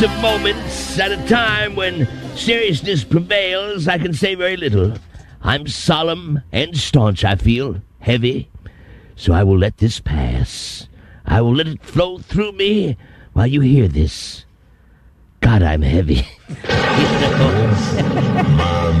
moments at a time when seriousness prevails, I can say very little. I'm solemn and staunch, I feel, heavy. So I will let this pass. I will let it flow through me while you hear this. God, I'm heavy.